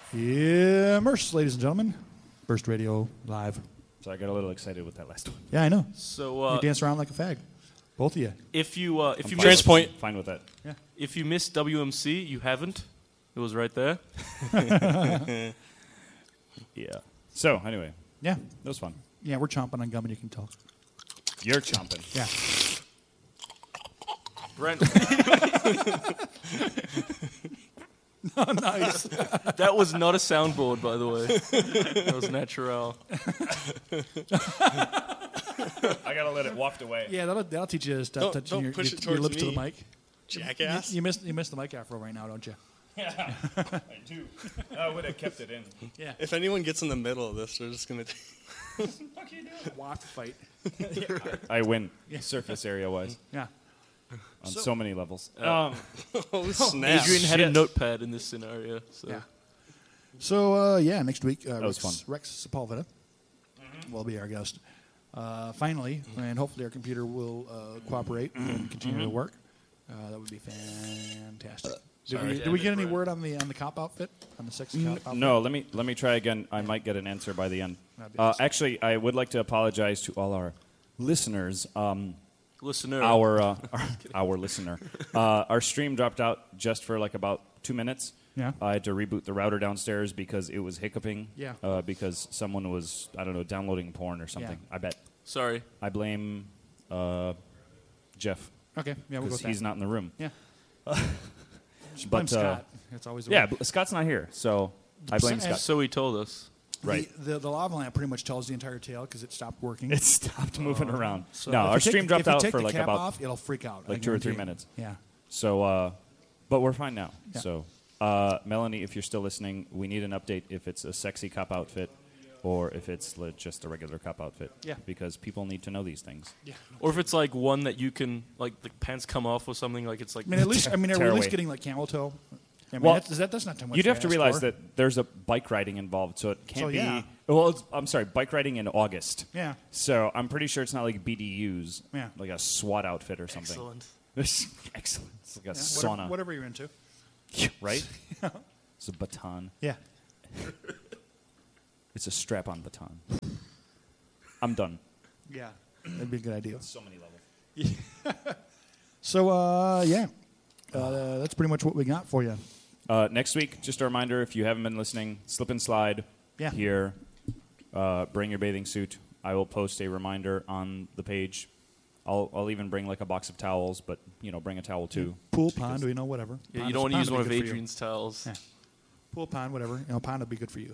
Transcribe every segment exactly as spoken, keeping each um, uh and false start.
Immerse, ladies and gentlemen. Burst Radio Live. So I got a little excited with that last one. Yeah, I know. So uh, you dance around like a fag. Both of you. If you uh, if I'm you fine missed, with, fine with that. Yeah. If you missed W M C, you haven't. It was right there. Yeah. So anyway. Yeah. That was fun. Yeah, we're chomping on gum and you can tell. You're chomping. Yeah. Brent. Oh, nice. That was not a soundboard, by the way. That was natural. I gotta let it waft away. Yeah, that'll, that'll teach you to stop Don't- touching don't your, push your, it your towards lips to me. the mic. Jackass. You, you missed you missed the mic afro right now, don't you? Yeah, I do. I would have kept it in. Yeah. If anyone gets in the middle of this, they're just gonna. T- What the fuck are you doing? Waft fight. I win, surface area wise, Yeah. on so, many levels. Uh, um, oh snap! Adrian had a Shit. notepad in this scenario. So. Yeah. So, uh, yeah, next week, uh, was Rex, fun. Rex Sepulveda will be our guest. Uh, finally, and hopefully our computer will uh, cooperate and continue to work. Uh, that would be fantastic. Did Sorry, we, did we get any Brent. word on the on the cop outfit? On the sexy cop outfit? no, let me let me try again. I might get an answer by the end. That'd be Uh, awesome. actually, I would like to apologize to all our listeners. Um, Listener. our uh, our, our listener, uh, our stream dropped out just for like about two minutes. Yeah. I had to reboot the router downstairs because it was hiccuping. Yeah. Uh, because someone was I don't know downloading porn or something. Yeah. I bet. Sorry. I blame uh, Jeff Okay, yeah, we'll go because with that. he's not in the room. Yeah. But Blame uh, Scott. It's always the yeah, way. but Scott's not here, so I blame And Scott. So he told us. Right. The, the, the lava lamp pretty much tells the entire tale because it stopped working. It stopped moving around. So no, if our you take stream the- dropped if you out take for the like cap about off, it'll freak out. I like two or three guarantee you. minutes. Yeah. So, uh, but we're fine now. Yeah. So, uh, Melanie, if you're still listening, we need an update if it's a sexy cop outfit or if it's li- just a regular cop outfit. Yeah. Because people need to know these things. Yeah. Or if it's like one that you can, like the pants come off or something, like it's like. I mean, at least I mean, are we Tear at least away. getting like camel toe? I mean, Well, that's, that, that's not too much. You'd to have to ask realize for. that there's a bike riding involved, so it can't So, be. yeah. Well, it's, I'm sorry, bike riding in August. Yeah. So I'm pretty sure it's not like B D Us, Yeah. like a SWAT outfit or something. Excellent. Excellent. It's like a Yeah, sauna, whatever, whatever you're into. right? It's a baton. Yeah. It's a strap-on baton. I'm done. Yeah. That'd be a good idea. So many levels. So, uh, yeah. Uh, that's pretty much what we got for you. Uh, next week, just a reminder, if you haven't been listening, Slip and Slide Yeah. here. Uh, bring your bathing suit. I will post a reminder on the page. I'll, I'll even bring like a box of towels, but, you know, bring a towel too. Pool, pond, you know, whatever. Yeah, Pond you don't is- want to pond use would one of be good for you. Adrian's towels. Yeah. Pool, pond, whatever. You know, pond would be good for you.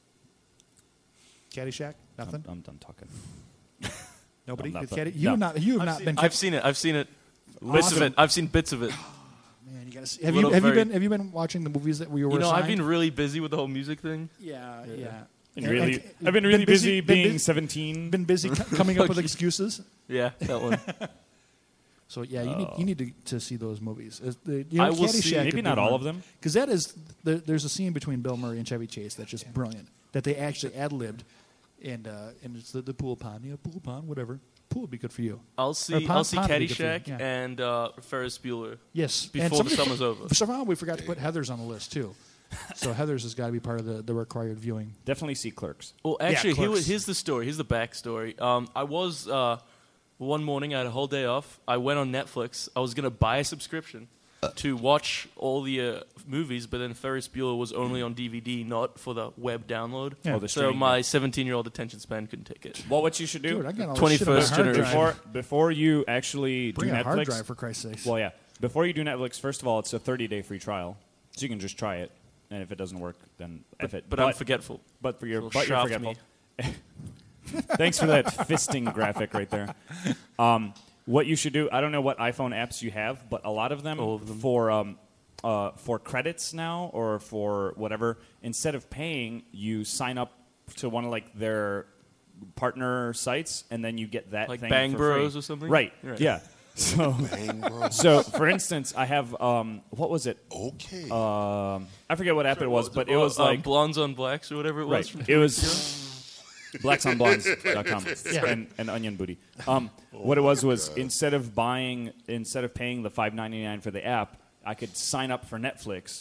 Caddyshack? Nothing? I'm, I'm done talking. Nobody? I'm not It's the- caddy- you have no. not, you have I've not seen, been... I've seen it. I've seen it. Bits of Awesome. it. I've seen bits of it. Man, you gotta see. Have you, Little have you very- been have you been watching the movies that we were You know, I've assigned? been really busy with the whole music thing. Yeah, yeah. Been And- really, and- I've been really busy, been being busy- seventeen. Been busy co- coming up with excuses. Yeah, that one. So yeah, you need you need to, to see those movies. Is the, you know, I will see- Caddyshack Maybe could be not all one. of them. Because that is there, there's a scene between Bill Murray and Chevy Chase that's just brilliant. That they actually ad libbed, and uh, and it's the, the pool pond, yeah, pool pond, whatever. Pool would be good for you. I'll Or see. Pond- I'll see Pond would be good for you, Caddyshack yeah. and uh, Ferris Bueller. Yes, Before and the somebody- summer's over. Somehow we forgot to put Heather's on the list too. So Heather's has got to be part of the, the required viewing. Definitely see Clerks. Well, actually, here, Clerks. here's the story. Here's the backstory. Um, I was uh, one morning. I had a whole day off. I went on Netflix. I was gonna buy a subscription to watch all the uh, movies, but then Ferris Bueller was only on D V D, not for the web download. Yeah. Oh, the So streaming. my seventeen-year-old attention span couldn't take it. Well, what you should do Dude, I got all this shit on my twenty-first hard drive. generation. before before you actually Bring do a hard Netflix. drive for Christ's sakes. Well, yeah. Before you do Netflix, first of all, it's a thirty-day free trial, so you can just try it, and if it doesn't work, then F it. But, I'm forgetful. But for your, So but you're shaft forgetful. me. Thanks for that fisting graphic right there. Um, what you should do, I don't know what iPhone apps you have, but a lot of them, All of them. for um, uh, for credits now or for whatever, instead of paying, you sign up to one of like their partner sites, and then you get that Like thing Bang for Bros free. or something? Right. Right. Yeah. So, so for instance, I have um, what was it? Okay. Um, I forget what app it was, but it Uh, was uh, like Blondes on Blacks or whatever it was. right. From It was blacks on blondes dot com and, and onion booty. Um, what it was was instead of buying, instead of paying the five ninety-nine for the app, I could sign up for Netflix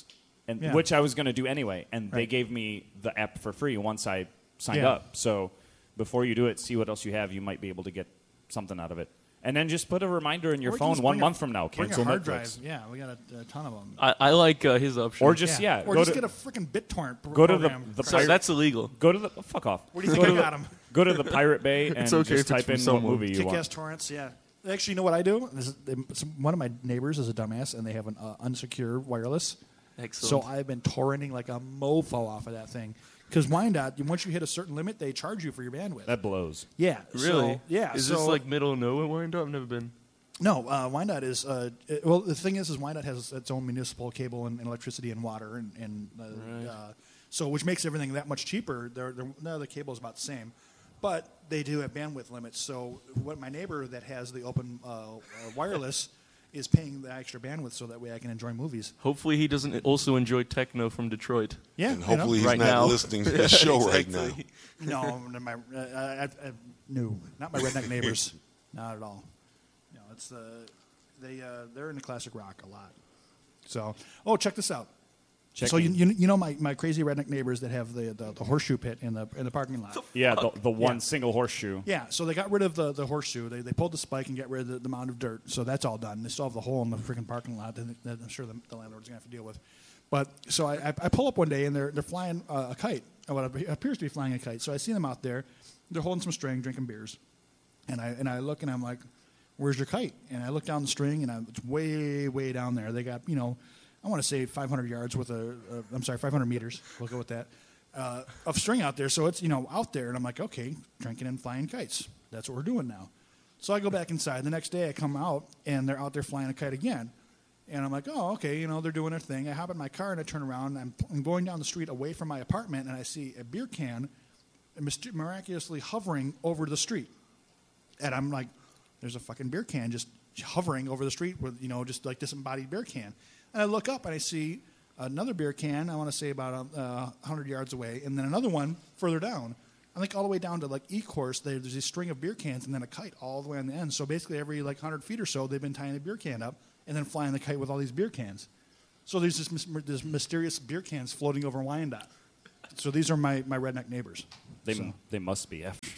and Yeah. which I was going to do anyway. And they Right. gave me the app for free once I signed Yeah. up. So before you do it, see what else you have. You might be able to get something out of it. And then just put a reminder in your Or you can phone just one bring a- month from now. Bring Cancel a hard Netflix. drive. Yeah, we got a, a ton of them. I, I like uh, his option. Or just yeah, or go just to get a freaking BitTorrent pro- go to the program. the so pirate, that's illegal. go to the oh, fuck off. Where do you go think to I got the, 'em? Go to the Pirate Bay and okay if just it's type from in someone. what movie you Kick-ass want. torrents, yeah. Actually, you know what I do? This is, some- one of my neighbors is a dumbass, and they have an uh, unsecure wireless. Excellent. So I've been torrenting like a mofo off of that thing. Because Wyandotte, once you hit a certain limit, they charge you for your bandwidth. That blows. yeah. Really? So, yeah. Is so, this like middle of nowhere Wyandotte? I've never been. No, uh, Wyandotte is. Uh, it- well, the thing is, is Wyandotte has its own municipal cable and, and electricity and water, and, and uh, Right. uh, so which makes everything that much cheaper. Their no, the cable is about the same, but they do have bandwidth limits. So what my neighbor that has the open uh, uh, wireless is paying the extra bandwidth so that way I can enjoy movies. Hopefully he doesn't also enjoy techno from Detroit. Yeah, And hopefully he's Right not now. listening to this show right now. Exactly. you know, no, my uh, I, I, no, not my redneck neighbors, not at all. No, it's uh, they uh, they're into classic rock a lot. So, oh, check this out. Check so you, in. you you know my, my crazy redneck neighbors that have the, the, the horseshoe pit in the in the parking lot. Yeah, the, the one Yeah. single horseshoe. Yeah, so they got rid of the, the horseshoe. They, they pulled the spike and got rid of the, the mound of dirt. So that's all done. They still have the hole in the freaking parking lot that, that I'm sure the, the landlord's going to have to deal with. But so I, I, I pull up one day and they're they're flying uh, a kite, or what appears to be flying a kite. So I see them out there. They're holding some string, drinking beers, and I and I look and I'm like, "Where's your kite?" And I look down the string and I, it's way way down there. They got you know, I want to say five hundred yards with a, uh, I'm sorry, five hundred meters. We'll go with that. Uh, of string out there, so it's you know out there, and I'm like, okay, drinking and flying kites. That's what we're doing now. So I go back inside. The next day, I come out, and they're out there flying a kite again, and I'm like, oh, okay, you know they're doing their thing. I hop in my car and I turn around. And I'm, I'm going down the street away from my apartment, and I see a beer can myster- miraculously hovering over the street, and I'm like, there's a fucking beer can just hovering over the street with you know just like disembodied beer can, and I look up and I see another beer can, I want to say about uh, one hundred yards away, and then another one further down. I think all the way down to like E-course, there, there's a string of beer cans and then a kite all the way on the end. So basically every like one hundred feet or so, they've been tying the beer can up and then flying the kite with all these beer cans. So there's this, mis- this mysterious beer cans floating over Wyandotte. So these are my, my redneck neighbors. They So- they must be after.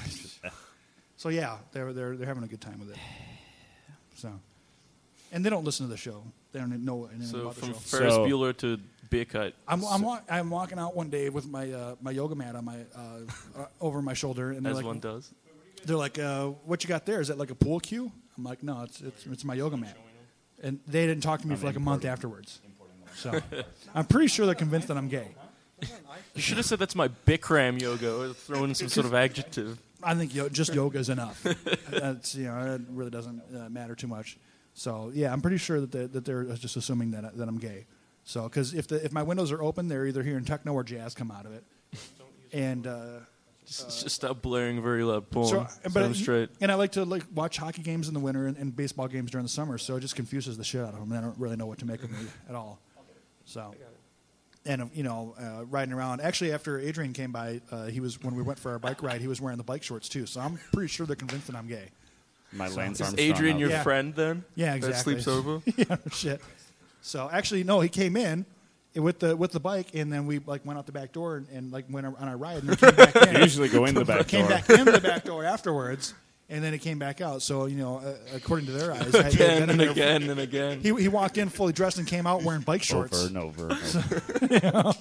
So yeah, they're, they're, they're having a good time with it. So, and they don't listen to the show. They don't know anything So about the from show. Ferris So- Bueller to beer kite. I'm I'm, wa- I'm walking out one day with my uh, my yoga mat on my uh, uh, over my shoulder, and they're As like, one does. they're like, uh, "What you got there? Is that like a pool cue?" I'm like, "No, it's it's it's my yoga mat." And they didn't talk to me for like a month afterwards. So I'm pretty sure they're convinced that I'm gay. You should have said that's my Bikram yoga, or throw in some sort of adjective. I think yo- just yoga is enough. That's you know it really doesn't uh, matter too much. So yeah, I'm pretty sure that they, that they're just assuming that I- that I'm gay. So because if the if my windows are open, they're either hearing techno or jazz come out of it. And uh, Just, just stop blaring very loud porn. so, Set but 'em straight. and I like to like watch hockey games in the winter and, and baseball games during the summer. So it just confuses the shit out of them. I don't really know what to make of me at all. So. And uh, you know, uh, riding around. Actually, after Adrian came by, uh, he was when we went for our bike ride. He was wearing the bike shorts too. So I'm pretty sure they're convinced that I'm gay. My Lance Is Armstrong. Adrian your outfit. Yeah. friend then? Yeah, exactly. That sleeps over? yeah, shit. So actually, no, he came in with the with the bike, and then we like went out the back door and, and like went on our ride, and then came back in. You usually go in the back came door. back in the back door afterwards, and then it came back out. So you know, uh, according to their eyes, I had Again been in and there- again and again. He he walked in fully dressed and came out wearing bike shorts. Over and over. And over.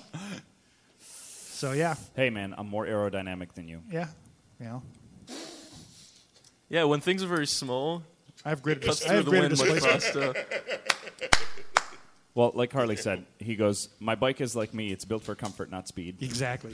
So yeah, Hey man, I'm more aerodynamic than you. yeah, you know, Yeah, when things are very small, I have greater cuts I through have the greater wind much displacement. faster. Well, like Harley said, he goes, "My bike is like me. It's built for comfort, not speed." Exactly.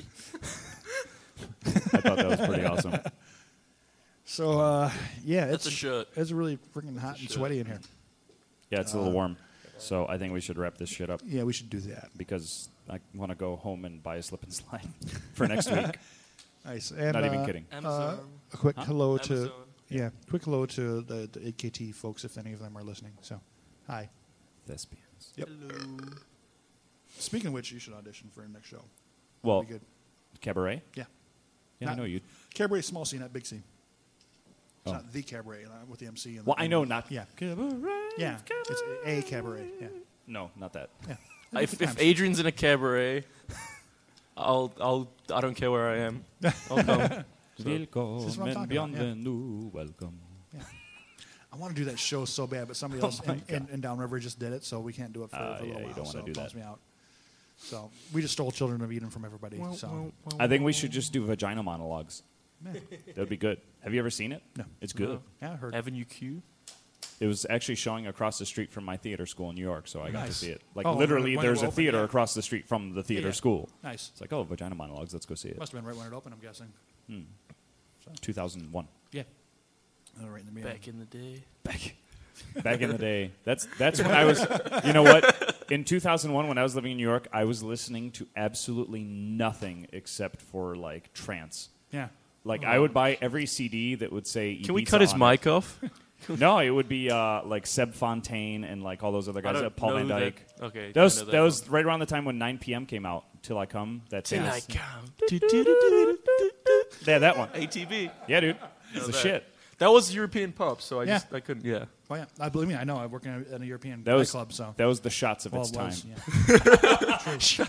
I thought that was pretty awesome. So uh, yeah, That's it's a shirt. It's really freaking hot and shirt. sweaty in here. Yeah, it's a little warm. So I think we should wrap this shit up Yeah, we should do that. because I want to go home and buy a slip and slide for next week. Nice. And, Not even uh, kidding. Uh, a quick hello to Amazon. yeah, quick hello to the, the A K T folks if any of them are listening. So, hi. Thespians. Yep. Speaking of which, you should audition for our next show. Well, That'd be good. cabaret. Yeah. Yeah, I Not- know you. Cabaret is small C, not big C. It's Oh. not the cabaret uh, with the M C. And Well, the, I know not. Yeah. Cabaret. Yeah. It's a cabaret. Yeah. No, not that. Yeah. if, Good if times. Adrian's in a cabaret, I'll I'll I don't care where I am. I'll come. This is what I'm Welcome, talking about, yeah. bienvenue, welcome. I want to do that show so bad, but somebody else in, in, in Downriver just did it, so we can't do it for, Uh, for a yeah, little you while. don't wanna so do it bums that. me out. So we just stole Children of Eden from everybody. so I think we should just do vagina monologues. Yeah. That would be good. Have you ever seen it? No. It's good. No. yeah, I heard. Avenue Q. It was actually showing across the street from my theater school in New York, so I got to Nice. see it. Like Oh, when literally, it- when it there's a opened, theater yeah. across the street from the theater yeah. school. Nice. It's like, oh, vagina monologues. Let's go see it. Must have been right when it opened. I'm guessing. two thousand one. Yeah. Oh, right in the beginning. Back in the day. Back, back in the day. That's that's when I was. You know what? In two thousand one, when I was living in New York, I was listening to absolutely nothing except for like trance. Yeah. Like I would buy every C D that would say. Can we Ibiza cut his on it. mic off? No, it would be uh, like Seb Fontaine and like all those other I guys. don't Uh, Paul know Van who that- Dyke. okay, That was I know that, that was right around the time when nine p.m. came out. Till I Come. That Till I dance. come. Yeah, that one. A T V. Yeah, dude. It's the that. shit. That was European pop, so I Yeah. just I couldn't. Yeah. Oh yeah. I believe me. I know. I work in a, in a European That was nightclub, so. that was the shots of Well, its it time. was, yeah.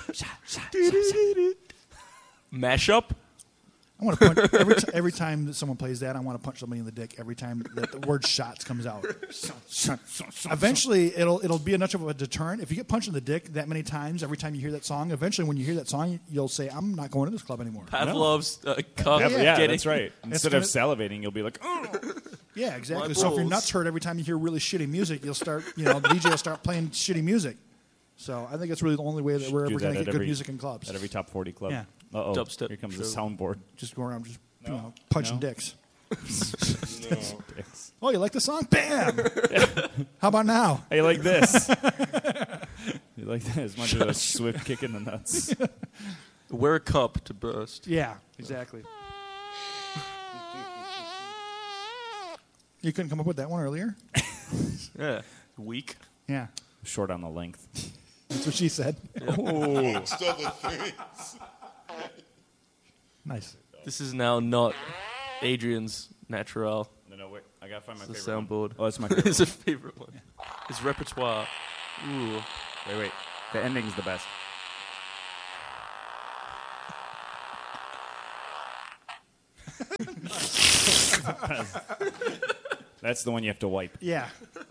Mashup. I want to punch every, t- every time that someone plays that. I want to punch somebody in the dick every time that the word "shots" comes out. Eventually, it'll it'll be enough of a deterrent. If you get punched in the dick that many times, every time you hear that song, eventually when you hear that song, you'll say, "I'm not going to this club anymore." Pavlov's uh, cup. Yeah, Yeah. yeah, getting- that's right. Instead of gonna- salivating, you'll be like, oh. Yeah, exactly. My So if your balls. nuts hurt every time you hear really shitty music, you'll start, you know, the D J will start playing shitty music. So I think it's really the only way that we're Do ever that going to at get good every- music in clubs. at every top forty club. Yeah. Uh oh. Dubstep Here comes the show. soundboard. Just go around, just you know, punching No. dicks. No. Oh, you like the song? Bam! How about now? Hey, you like this? You like that as much as a swift kick in the nuts. Wear a cup to burst. Yeah, exactly. You couldn't come up with that one earlier? Yeah. Weak. Yeah, Short on the length. that's what she said. Oh. Still the things. Nice. This is now not Adrian's natural. No, no, wait. I gotta find my It's the favorite soundboard. one. Oh, that's my favorite. It's a favorite one. His repertoire. Ooh. Wait, wait. The ending's the best. That's the one you have to wipe. Yeah,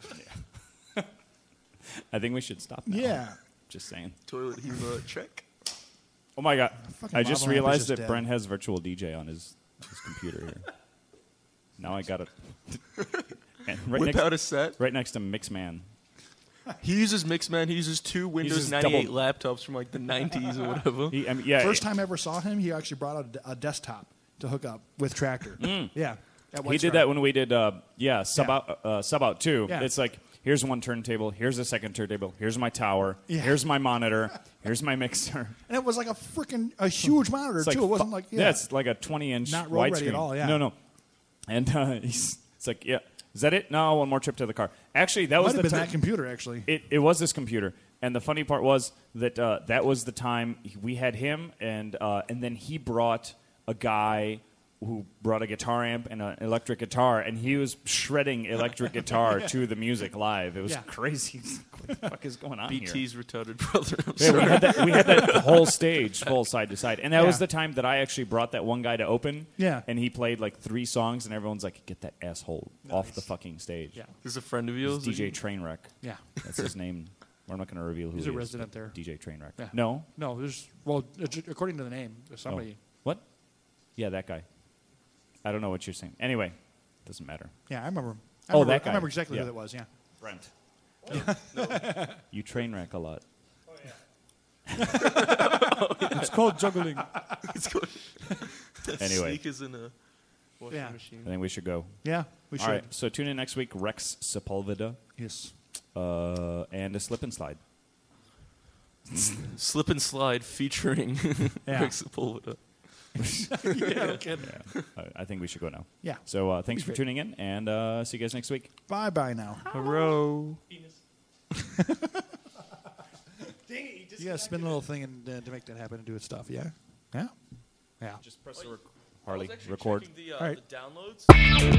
I think we should stop now. yeah. Just saying. Toilet humor check. Oh my god. Fucking I just lava lamp is realized just that dead. Brent has virtual D J on his, his computer here. Now I got it. And right, Whip next, out a set. right next to Mixman. He uses Mixman. He uses two Windows uses ninety-eight double- laptops from like the nineties or whatever. He, I mean, yeah, First time I ever saw him, he actually brought out a, a desktop to hook up with Tractor. Yeah, at he White did Star. that when we did uh, yeah sub Yeah. out uh, sub out too. Yeah. It's like here's one turntable, here's a second turntable, here's my tower, Yeah. here's my monitor, here's my mixer. And it was like a freaking a huge monitor It's like too. It wasn't fu- like yeah. yeah, it's like a twenty inch Not road ready widescreen. at all, yeah. No, no. And uh, he's it's like yeah, is that it? No, one more trip to the car. Actually, that might was have the been time. that computer actually. It, it was this computer, and the funny part was that uh, that was the time we had him, and uh, and then he brought a guy who brought a guitar amp and an electric guitar, and he was shredding electric guitar to the music live. It was Yeah. crazy. What the fuck is going on B here? T's retarded brother. I'm Yeah, we sorry. had that. We had that whole stage full side to side, and that was Yeah. the time that I actually brought that one guy to open. Yeah. and he played like three songs, and everyone's like, "Get that asshole off the fucking stage." Yeah. This is a friend of It's yours. D J Trainwreck. Yeah. That's his name. I'm not going to reveal who He's he a is, resident but there. D J Trainwreck. Yeah. No. No, there's well, it's- according to the name, there's Oh. somebody. What? Yeah, that guy. I don't know what you're saying. Anyway, doesn't matter. Yeah, I remember him. I Oh, remember, that guy. I remember exactly Yeah. who that was. Yeah. Brent. You train wreck a lot. It's called juggling. It's good. Anyway. Sneakers in a washing Yeah. machine. I think we should go. Yeah, we should. All right. So tune in next week. Rex Sepulveda Yes. uh, and a slip and slide. Slip and slide featuring Yeah. Rex Sepulveda. yeah, no kidding. Yeah. I, I think we should go now. Yeah. So uh, thanks Be for great. tuning in, and uh, see you guys next week. Bye bye now. Hello. You gotta spin a little thing and, uh, to make that happen and do its stuff. Yeah. Yeah. Yeah. Just press the rec- Harley record. The, uh, All right. the downloads.